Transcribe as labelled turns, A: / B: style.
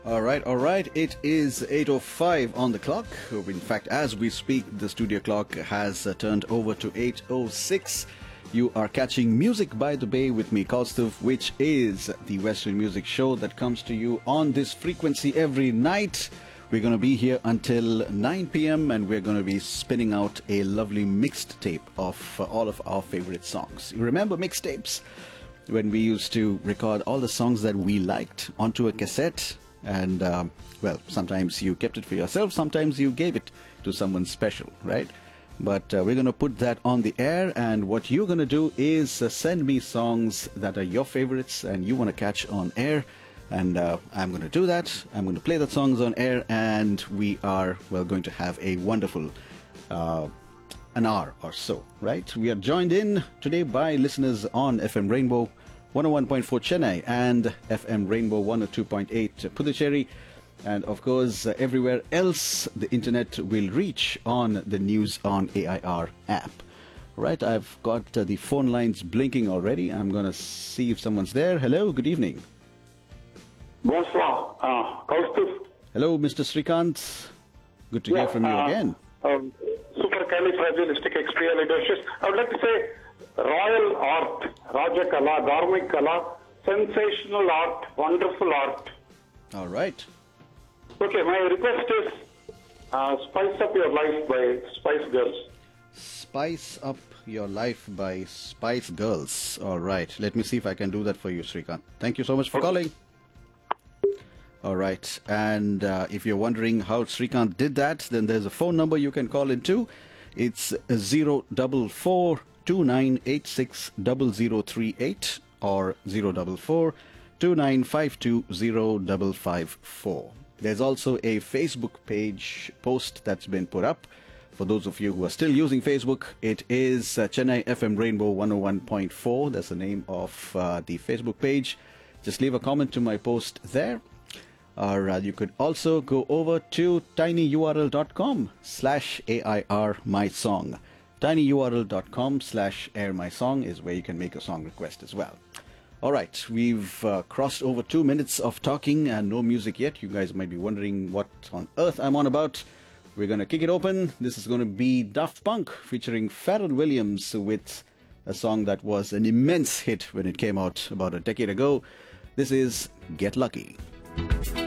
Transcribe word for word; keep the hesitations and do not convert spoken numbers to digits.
A: All right, all right. It is eight oh five on the clock. In fact, as we speak, the studio clock has uh, turned over to eight oh six. You are catching Music by the Bay with me, Kaustuv, which is the Western music show that comes to you on this frequency every night. We're going to be here until nine p.m. and we're going to be spinning out a lovely mixed tape of uh, all of our favorite songs. You remember mixtapes? When we used to record all the songs that we liked onto a cassette. And, um, well, sometimes you kept it for yourself, sometimes you gave it to someone special, right? But uh, we're going to put that on the air, and what you're going to do is uh, send me songs that are your favorites and you want to catch on air. And uh, I'm going to do that. I'm going to play the songs on air, and we are, well, going to have a wonderful uh, an hour or so, right? We are joined in today by listeners on F M Rainbow one oh one point four Chennai and F M Rainbow one oh two point eight Puducherry, and of course uh, everywhere else the internet will reach on the News on A I R app. Right, I've got uh, the phone lines blinking already. I'm going to see if someone's there. Hello, good evening.
B: Bonsoir, uh, Kaustuv.
A: Hello, Mister Srikanth. Good to
B: yeah,
A: hear from you
B: uh,
A: again.
B: Um, supercalifragilisticexpialidocious. I would like to say royal art, Raja Kala, Dharmic Kala, sensational art, wonderful art.
A: All right.
B: Okay, my request is uh, Spice Up Your Life by Spice Girls.
A: Spice Up Your Life by Spice Girls. All right. Let me see if I can do that for you, Srikanth. Thank you so much for
B: Okay.
A: calling. All right. And uh, if you're wondering how Srikanth did that, then there's a phone number you can call into. It's zero four four two nine eight six zero zero three eight or zero four four two nine five two zero five five four. There's also a Facebook page post that's been put up. For those of you who are still using Facebook, it is uh, Chennai F M Rainbow one oh one point four. That's the name of uh, the Facebook page. Just leave a comment to my post there. Or uh, you could also go over to tinyurl.com slash AIR my song. tinyurl.com slash air my song is where you can make a song request as well. All right, we've uh, crossed over two minutes of talking and no music yet. You guys might be wondering what on earth I'm on about. We're going to kick it open. This is going to be Daft Punk featuring Pharrell Williams with a song that was an immense hit when it came out about a decade ago. This is Get Lucky.